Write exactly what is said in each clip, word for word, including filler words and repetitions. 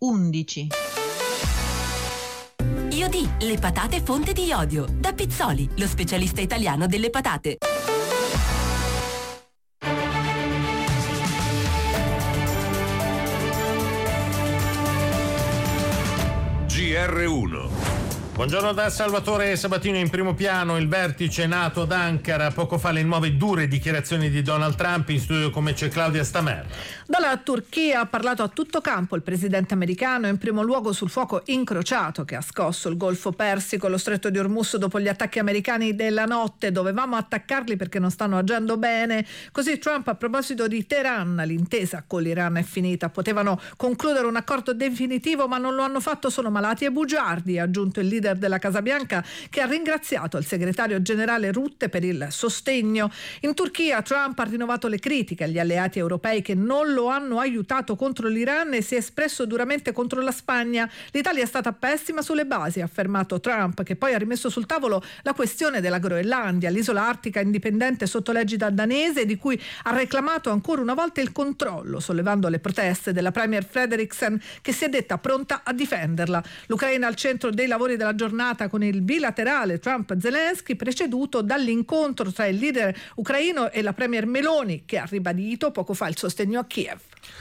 undici. Iodì, le patate fonte di iodio. Da Pizzoli, lo specialista italiano delle patate. G R uno. Buongiorno da Salvatore Sabatino. In primo piano il vertice NATO ad Ankara, poco fa le nuove dure dichiarazioni di Donald Trump. In studio con me c'è Claudia Stamer. Dalla Turchia ha parlato a tutto campo il presidente americano, in primo luogo sul fuoco incrociato che ha scosso il Golfo Persico, lo stretto di Hormuz dopo gli attacchi americani della notte. Dovevamo attaccarli perché non stanno agendo bene. Così Trump, a proposito di Teheran, l'intesa con l'Iran è finita, potevano concludere un accordo definitivo ma non lo hanno fatto, sono malati e bugiardi, ha aggiunto il leader della Casa Bianca, che ha ringraziato il segretario generale Rutte per il sostegno. In Turchia Trump ha rinnovato le critiche agli alleati europei che non lo hanno aiutato contro l'Iran e si è espresso duramente contro la Spagna. L'Italia è stata pessima sulle basi, ha affermato Trump, che poi ha rimesso sul tavolo la questione della Groenlandia, l'isola artica indipendente sotto l'egida danese, di cui ha reclamato ancora una volta il controllo, sollevando le proteste della premier Frederiksen, che si è detta pronta a difenderla. L'Ucraina al centro dei lavori della giornata, con il bilaterale Trump-Zelensky preceduto dall'incontro tra il leader ucraino e la premier Meloni, che ha ribadito poco fa il sostegno a Kiev.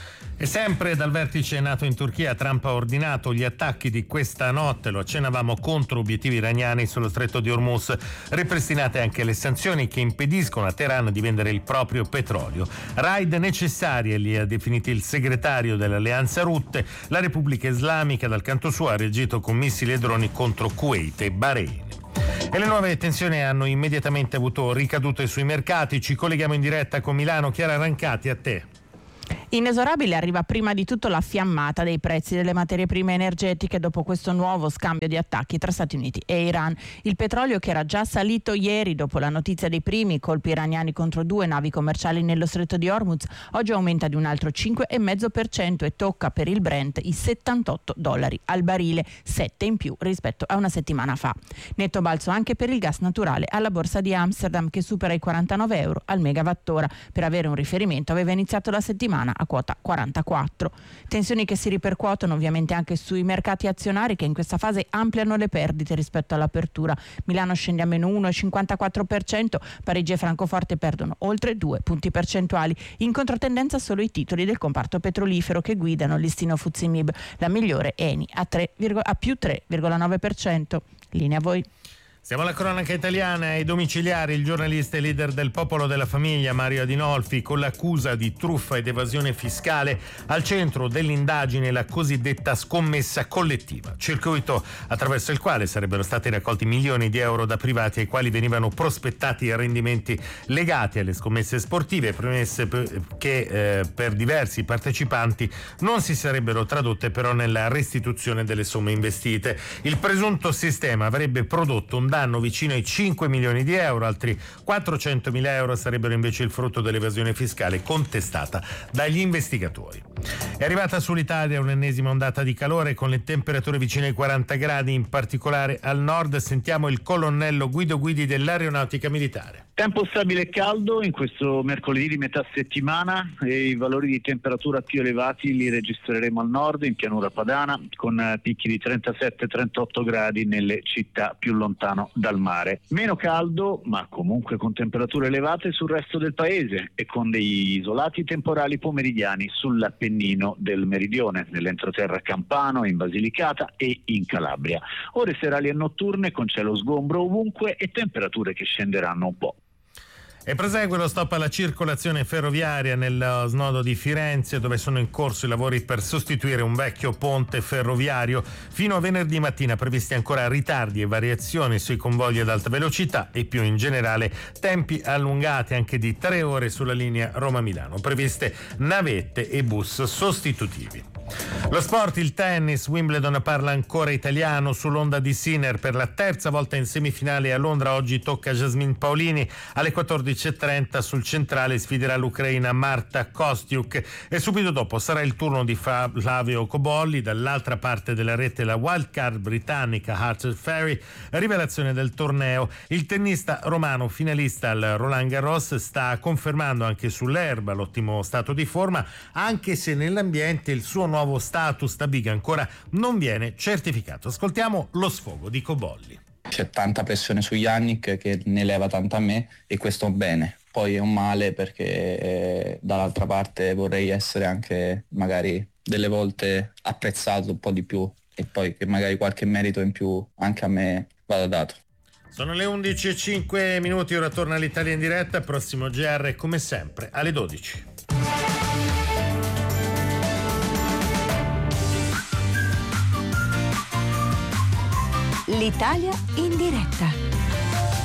E sempre dal vertice NATO in Turchia, Trump ha ordinato gli attacchi di questa notte, lo accennavamo, contro obiettivi iraniani sullo stretto di Hormuz. Ripristinate anche le sanzioni che impediscono a Teheran di vendere il proprio petrolio. Raid necessarie li ha definiti il segretario dell'alleanza Rutte. La Repubblica Islamica dal canto suo ha reagito con missili e droni contro Kuwait e Bahrain. E le nuove tensioni hanno immediatamente avuto ricadute sui mercati. Ci colleghiamo in diretta con Milano. Chiara Rancati, a te. Inesorabile arriva prima di tutto la fiammata dei prezzi delle materie prime energetiche dopo questo nuovo scambio di attacchi tra Stati Uniti e Iran. Il petrolio, che era già salito ieri dopo la notizia dei primi colpi iraniani contro due navi commerciali nello stretto di Hormuz, oggi aumenta di un altro cinque virgola cinque per cento e tocca per il Brent i settantotto dollari al barile, sette in più rispetto a una settimana fa. Netto balzo anche per il gas naturale alla borsa di Amsterdam, che supera i quarantanove euro al megawattora. Per avere un riferimento, aveva iniziato la settimana a quota quarantaquattro. Tensioni che si ripercuotono ovviamente anche sui mercati azionari, che in questa fase ampliano le perdite rispetto all'apertura. Milano scende a meno uno virgola cinquantaquattro per cento, Parigi e Francoforte perdono oltre due punti percentuali. In controtendenza solo i titoli del comparto petrolifero, che guidano il listino F T S E M I B. La migliore Eni a, tre, a più tre virgola nove per cento. Linea a voi. Siamo alla cronaca italiana. Ai domiciliari il giornalista e leader del Popolo della Famiglia Mario Adinolfi, con l'accusa di truffa ed evasione fiscale. Al centro dell'indagine la cosiddetta scommessa collettiva, circuito attraverso il quale sarebbero stati raccolti milioni di euro da privati ai quali venivano prospettati rendimenti legati alle scommesse sportive, promesse che eh, per diversi partecipanti non si sarebbero tradotte però nella restituzione delle somme investite. Il presunto sistema avrebbe prodotto un danno vicino ai cinque milioni di euro, altri quattrocentomila euro sarebbero invece il frutto dell'evasione fiscale contestata dagli investigatori. È arrivata sull'Italia un'ennesima ondata di calore con le temperature vicine ai quaranta gradi, in particolare al nord. Sentiamo il colonnello Guido Guidi dell'Aeronautica Militare. Tempo stabile e caldo in questo mercoledì di metà settimana, e i valori di temperatura più elevati li registreremo al nord, in pianura padana, con picchi di trentasette trentotto gradi nelle città più lontano dal mare. Meno caldo, ma comunque con temperature elevate sul resto del paese, e con degli isolati temporali pomeridiani sull'Appennino del meridione, nell'entroterra campano, in Basilicata e in Calabria. Ore serali e notturne con cielo sgombro ovunque e temperature che scenderanno un po'. E prosegue lo stop alla circolazione ferroviaria nel snodo di Firenze, dove sono in corso i lavori per sostituire un vecchio ponte ferroviario. Fino a venerdì mattina previsti ancora ritardi e variazioni sui convogli ad alta velocità e più in generale tempi allungati anche di tre ore sulla linea Roma-Milano. Previste navette e bus sostitutivi. Lo sport, il tennis, Wimbledon parla ancora italiano sull'onda di Sinner per la terza volta in semifinale a Londra. Oggi tocca a Jasmine Paolini. Alle quattordici e trenta sul centrale sfiderà l'ucraina Marta Kostyuk, e subito dopo sarà il turno di Flavio Cobolli. Dall'altra parte della rete la wildcard britannica Archer Ferry, rivelazione del torneo. Il tennista romano finalista al Roland Garros sta confermando anche sull'erba l'ottimo stato di forma, anche se nell'ambiente il suo nuovo stato status da big ancora non viene certificato. Ascoltiamo lo sfogo di Cobolli. C'è tanta pressione su Yannick che ne leva tanto a me e questo è un bene. Poi è un male perché eh, dall'altra parte vorrei essere anche magari delle volte apprezzato un po' di più e poi che magari qualche merito in più anche a me vada dato. Sono le undici e cinque minuti, ora torna l'Italia in diretta, prossimo G R come sempre alle dodici. L'Italia in diretta.